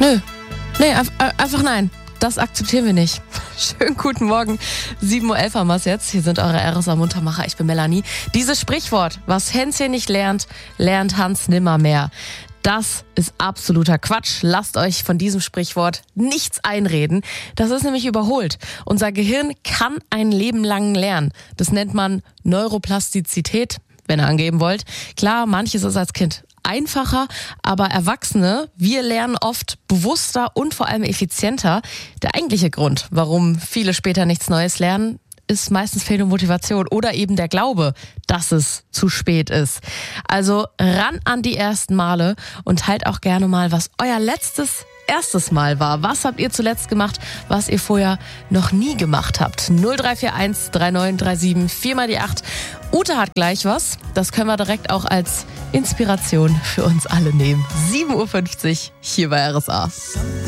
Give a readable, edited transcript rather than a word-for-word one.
Nö. Nee, einfach nein. Das akzeptieren wir nicht. Schönen guten Morgen. 7.11 Uhr haben wir es jetzt. Hier sind eure RSA Muntermacher. Ich bin Melanie. Dieses Sprichwort, was Hänschen nicht lernt, lernt Hans nimmermehr. Das ist absoluter Quatsch. Lasst euch von diesem Sprichwort nichts einreden. Das ist nämlich überholt. Unser Gehirn kann ein Leben lang lernen. Das nennt man Neuroplastizität, wenn ihr angeben wollt. Klar, manches ist als Kind einfacher, aber Erwachsene, wir lernen oft bewusster und vor allem effizienter. Der eigentliche Grund, warum viele später nichts Neues lernen, ist meistens fehlende Motivation oder eben der Glaube, dass es zu spät ist. Also ran an die ersten Male und teilt auch gerne mal, was euer erstes Mal war. Was habt ihr zuletzt gemacht, was ihr vorher noch nie gemacht habt? 0341 3937 4 mal die 8. Ute hat gleich was. Das können wir direkt auch als Inspiration für uns alle nehmen. 7.50 Uhr hier bei RSA.